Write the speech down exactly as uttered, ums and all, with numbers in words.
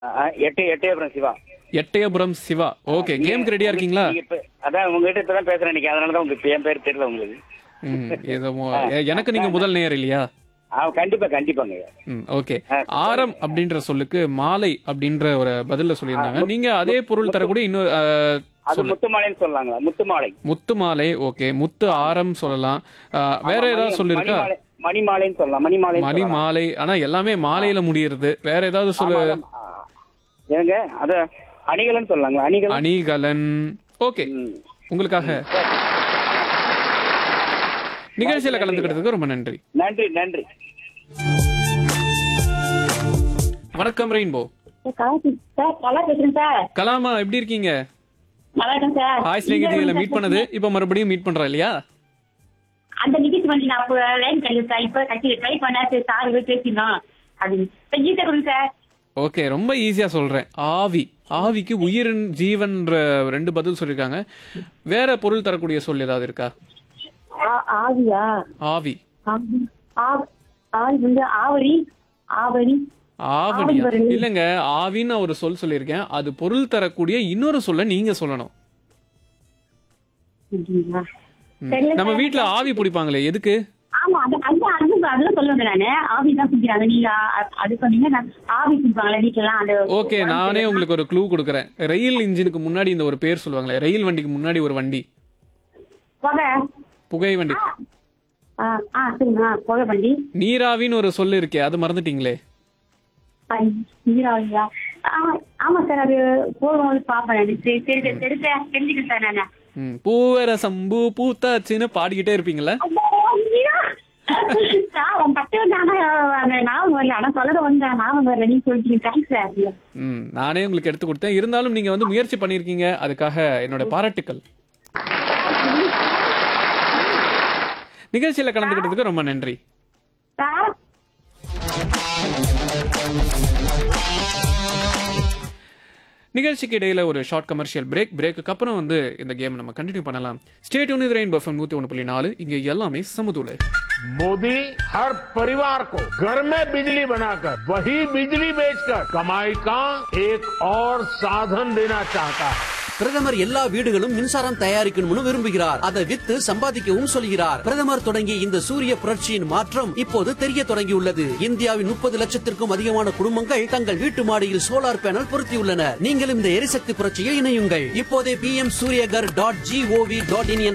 ஆ, எட்டு எட்டயபுரம் சிவா. எட்டயபுரம் சிவா. ஓகே, கேம்க்கு ரெடியா இருக்கீங்களா? நீங்க இப்ப- அதான் உங்ககிட்ட இப்பதான் பேசுறேன் இன்னைக்கு, அதனாலதான் உங்களுக்கு என் பேர் தெரியல உங்களுக்கு. ம், ஏதோ மொ- எ- எனக்கு நீங்க முதல் நேயர் இல்லையா? ஆ, கண்டிப்பா கண்டிப்பாங்க. ம், ஓகே. ஆ, ஆரம் அப்படின்ற சொல்லுக்கு மாலை அப்படின்ற ஒரு பதில்ல சொல்லியிருந்தாங்க. ஆ, நீங்க அதே பொருள் தரக்கூடிய இன்னொரு ஆ, அது சொல்லு. முத்துமாலைன்னு சொல்லலாங்களா? முத்துமாலை. முத்து மாலை. ஓகே, முத்து ஆரம் சொல்லலாம். ஆ, வேற ஆமா, ஏதாவது மணி- சொல்லிருக்கா? மணிமாலை மணிமாலைன்னு சொல்லலாம். மணிமாலை மணி மாலை. ஆனா எல்லாமே மாலையில முடியிறது. வேற ஏதாவது சொல்லு. ஏங்க அத அணிகலன் சொல்லலாங்களா? அணிகலன். அணிகலன். ஓகே, ம். உங்களுக்காக நிகழ்ச்சியில கலந்துக்கிறதுக்கு ரொம்ப நன்றி. நன்றி நன்றி. வணக்கம் ரெயின்போ. சார் நல்லா பேசுறேன் சார். கலாமா, எப்படி இருக்கீங்க? நல்லா இருக்கேன் சார். ஹாய் ஸ்நேகிதியில மீட் பண்ணது இப்ப மறுபடியும் மீட் பண்றோம் இல்லையா? அந்த நிகழ்ச்சி வந்து நான் அப்போ லைன் கிடையாது சார். இப்ப கட்டி ட்ரை பண்ணா சரி சார் இவ பேசினோம் அப்படின்னு ஈஸியா கொடுங்க சார். ஓகே, ரொம்ப ஈஸியா சொல்றேன். ஆவி. ஆவிக்கு உயிரின் ஜீவன்ற ரெண்டு பதில் சொல்லிருக்காங்க. வேற பொருள் தரக்கூடிய சொல் ஏதாவது இருக்கா? ஆ- ஆவியா? ஆவி. ஆவி. ஆ- ஆவி வந்து ஆவரி. ஆவரி. ஆவணியா? ஆவி வருது. இல்லங்க, ஆவின்னு ஒரு சொல் சொல்லியிருக்கேன். அது பொருள் தரக்கூடிய இன்னொரு சொல்ல நீங்க சொல்லணும். அப்படிங்களா? ம். சரி, நம்ம சார். வீட்ல ஆவி பிடிப்பாங்களே, எதுக்கு? ஆமா அது அது அது அதெல்லாம் சொல்ல வந்தேன் நானு. ஆவி தான் குடிக்கிறாங்க. நீங்க அ- அது சொன்னீங்க. நான் ஆவி குடிப்பாங்களா வீட்டுல அந்த ஓகே, நானே உங்களுக்கு ஒரு க்ளூ கொடுக்கறேன். ரயில் இன்ஜினுக்கு முன்னாடி இந்த ஒரு பேர் சொல்லுவாங்களே, ரயில் வண்டிக்கு முன்னாடி ஒரு வண்டி, புகை. புகை வண்டி. ஆ ஆ சரிங்க. புகை வண்டி. நீராவின்னு ஒரு சொல் இருக்கே, அது மறந்துட்டீங்களே. நீராவியா? ஆமா சார் அது போகும்போது பாப்பேன். சரி சரி சரி சரி சார் தெரிஞ்சுக்கிறேன் சார் நானு. ம், பூவர சம்பு பூத்தாச்சுன்னு பாடிக்கிட்டே இருப்பீங்களா? ம், நானே உங்களுக்கு எடுத்து கொடுத்தேன். இருந்தாலும் நீங்க வந்து முயற்சி பண்ணிருக்கீங்க. அதுக்காக என்னோட பாராட்டுக்கள். நிகழ்ச்சியில கலந்துக்கிட்டதுக்கு ரொம்ப நன்றி. நிகழ்ச்சிக்கு இடையில ஒரு ஷார்ட் கமர்ஷியல் பிரேக். பிரேக்கு அப்புறம் வந்து இந்த கேம் நம்ம கண்டினியூ பண்ணலாம். Stay tune with rainbow FM நூத்தி ஒன்று புள்ளி நாலு. இங்க எல்லாமே சமதுல. मोदी हर परिवार को घर में बिजली बनाकर वही बिजली बेचकर कमाई का एक और साधन देना चाहता है. பிரதமர் எல்லா வீடுகளும் மின்சாரம் தயாரிக்கணும்னு விரும்புகிறார். அதை வித்து சம்பாதிக்கவும் சொல்கிறார். பிரதமர் தொடங்கிய இந்த சூரிய புரட்சியின் மாற்றம் இப்போது தெரிய தொடங்கியுள்ளது. இந்தியாவின் முப்பது லட்சத்திற்கும் அதிகமான குடும்பங்கள் தங்கள் வீட்டு மாடியில் சோலார் பேனல் பொருத்தியுள்ளனர். நீங்களும் இந்த எரிசக்தி புரட்சியில் இணையுங்கள். இப்போதே B M Surya Ghar dot gov dot in